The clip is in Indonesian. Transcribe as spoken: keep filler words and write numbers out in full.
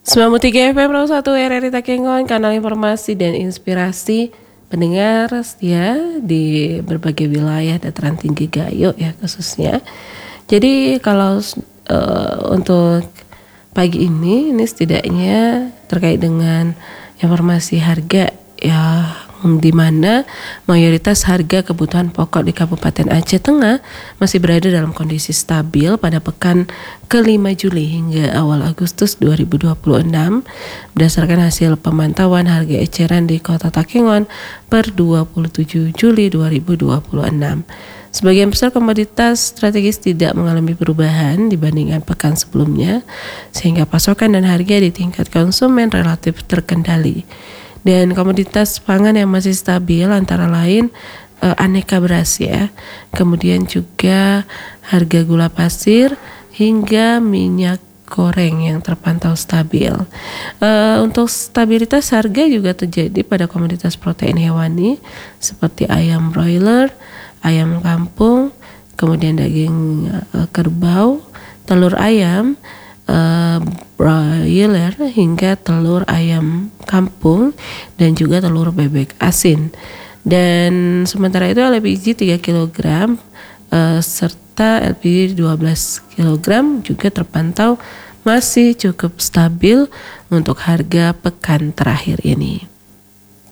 sembilan puluh tiga F M Raw satu R R I Takengon, kanal informasi dan inspirasi pendengar setia di berbagai wilayah dataran tinggi Gayo ya khususnya. Jadi kalau uh, untuk pagi ini, ini setidaknya terkait dengan informasi harga ya, di mana mayoritas harga kebutuhan pokok di Kabupaten Aceh Tengah masih berada dalam kondisi stabil pada pekan kelima Juli hingga awal Agustus dua ribu dua puluh enam berdasarkan hasil pemantauan harga eceran di Kota Takengon per dua puluh tujuh Juli dua ribu dua puluh enam. Sebagian besar komoditas strategis tidak mengalami perubahan dibandingkan pekan sebelumnya, sehingga pasokan dan harga di tingkat konsumen relatif terkendali. Dan komoditas pangan yang masih stabil antara lain uh, aneka beras ya, kemudian juga harga gula pasir hingga minyak goreng yang terpantau stabil. Uh, untuk stabilitas harga juga terjadi pada komoditas protein hewani seperti ayam broiler, ayam kampung, kemudian daging uh, kerbau, telur ayam, uh, broiler hingga telur ayam kampung dan juga telur bebek asin. Dan sementara itu L P G tiga kilogram uh, serta L P G dua belas kilogram juga terpantau masih cukup stabil untuk harga pekan terakhir ini.